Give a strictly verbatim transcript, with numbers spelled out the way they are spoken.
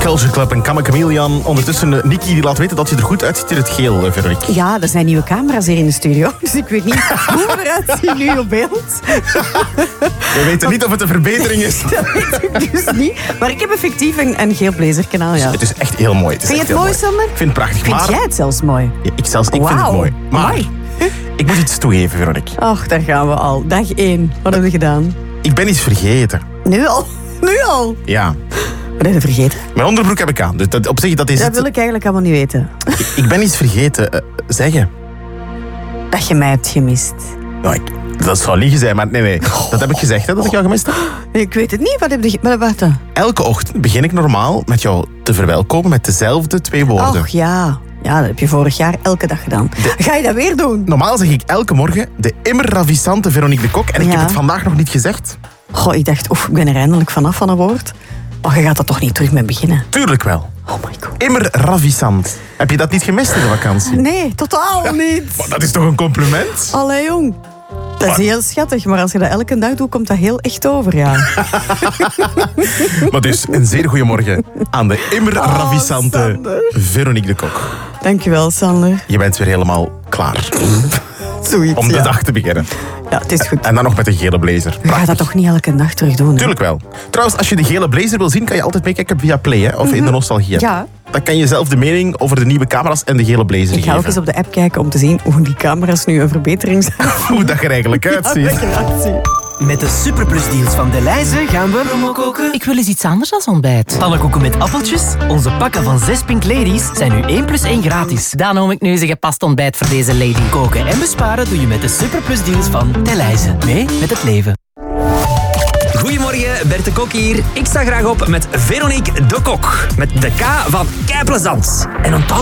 Culture Club en Kamme Chameleon. Ondertussen, uh, Nikki die laat weten dat je er goed uitziet in het geel, uh, Veronique. Ja, er zijn nieuwe camera's hier in de studio. Dus ik weet niet hoe we eruit zien nu op beeld. We weten niet of het een verbetering is. Dat weet ik dus niet. Maar ik heb effectief een, een geel blazerkanaal, ja. Het is echt heel mooi. Het is Vind je echt het heel mooi, Sander? Ik vind het prachtig. Vind maar... jij het zelfs mooi? Ja, ik zelfs, ik Wauw. vind het mooi. Maar Amai. ik moet iets toegeven, Veronique. Ach, daar gaan we al. Dag één. Wat hebben we gedaan? Ik ben iets vergeten. Nu al? Nu al? Ja. Wat heb je vergeten? Mijn onderbroek heb ik aan. Dus dat, op zich, dat is Dat het. wil ik eigenlijk allemaal niet weten. Ik, ik ben iets vergeten. Uh, zeggen. Dat je mij hebt gemist. Nou, ik, dat zou liegen zijn, maar nee, nee. Dat heb ik gezegd, hè, dat ik jou gemist heb. Ik weet het niet. Wat heb je... Wat, wat dan? Elke ochtend begin ik normaal met jou te verwelkomen met dezelfde twee woorden. Och ja. Ja, dat heb je vorig jaar elke dag gedaan. De... Ga je dat weer doen? Normaal zeg ik elke morgen de immer ravissante Veronique de Kok. En ik Ja. heb het vandaag nog niet gezegd. Goh, ik dacht, oef, ik ben er eindelijk vanaf van een woord. Maar je gaat er toch niet terug mee beginnen? Tuurlijk wel. Oh my god. Immer ravissant. Heb je dat niet gemist in de vakantie? Nee, totaal niet. Maar dat is toch een compliment? Allee, jong. Dat is heel schattig, maar als je dat elke dag doet, komt dat heel echt over, ja. Maar dus, een zeer goede morgen aan de immer Oh, ravissante Sander. Veronique de Kok. Dankjewel, Sander. Je bent weer helemaal klaar Zoiets, om de ja. dag te beginnen. Ja, het is goed. En dan nog met een gele blazer. Je gaat dat toch niet elke dag terug doen, hè? Tuurlijk wel. Trouwens, als je de gele blazer wil zien, kan je altijd meekijken via Play, hè, of in de nostalgie. Ja. Dan kan je zelf de mening over de nieuwe camera's en de gele blazer Ik ga geven. ook eens op de app kijken om te zien hoe die camera's nu een verbetering zijn. Hoe dat er eigenlijk uitziet. Met de Superplus-deals van Delhaize gaan we promo koken. Ik wil eens iets anders dan ontbijt. Pannenkoeken met appeltjes. Onze pakken van zes Pink Ladies zijn nu één plus één gratis. Dan noem ik nu eens een gepast ontbijt voor deze lady. Koken en besparen doe je met de Superplus-deals van Delhaize. Mee met het leven. Goedemorgen, Bert de Kok hier. Ik sta graag op met Veronique de Kok. Met de K van keiplezant. En onthoud